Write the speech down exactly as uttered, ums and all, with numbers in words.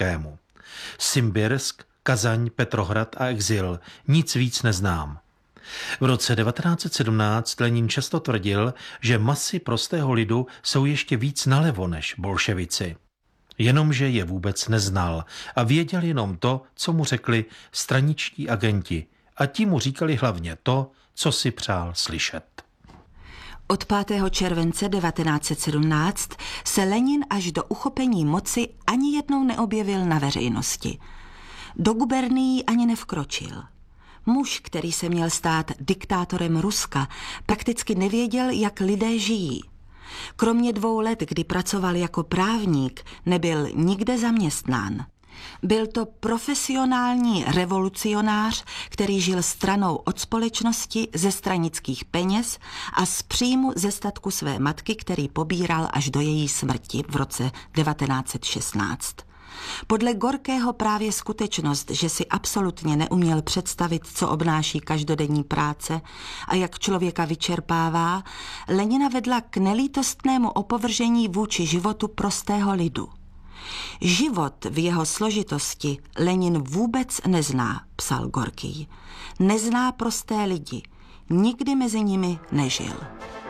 Sibirskému. Simbirsk, Kazaň, Petrohrad a exil. Nic víc neznám. V roce devatenáct set sedmnáct Lenin často tvrdil, že masy prostého lidu jsou ještě víc nalevo než bolševici. Jenomže je vůbec neznal a věděl jenom to, co mu řekli straničtí agenti, a ti mu říkali hlavně to, co si přál slyšet. Od pátého července devatenáct set sedmnáct se Lenin až do uchopení moci ani jednou neobjevil na veřejnosti. Do gubernií ani nevkročil. Muž, který se měl stát diktátorem Ruska, prakticky nevěděl, jak lidé žijí. Kromě dvou let, kdy pracoval jako právník, nebyl nikde zaměstnán. Byl to profesionální revolucionář, který žil stranou od společnosti, ze stranických peněz a z příjmu ze statku své matky, který pobíral až do její smrti v roce devatenáct set šestnáct. Podle Gorkého právě skutečnost, že si absolutně neuměl představit, co obnáší každodenní práce a jak člověka vyčerpává, Lenina vedla k nelítostnému opovržení vůči životu prostého lidu. Život v jeho složitosti Lenin vůbec nezná, psal Gorkij. Nezná prosté lidi, nikdy mezi nimi nežil.